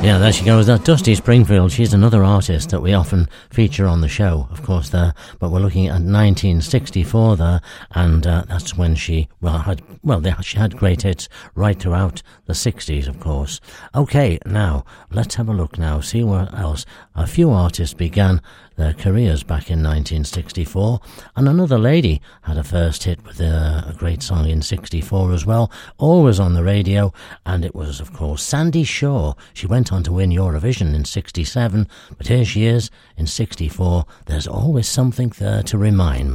Yeah, there she goes. That Dusty Springfield. She's another artist that we often feature on the show, of course, there. But we're looking at 1964 there, and that's when she she had great hits right throughout the 60s, of course. Okay, now let's have a look now, see where else a few artists began their careers back in 1964, and another lady had a first hit with a great song in 64 as well, always on the radio, and it was, of course, Sandy Shaw. She went on to win Eurovision in 67, but here she is in 64. There's always something there to remind me.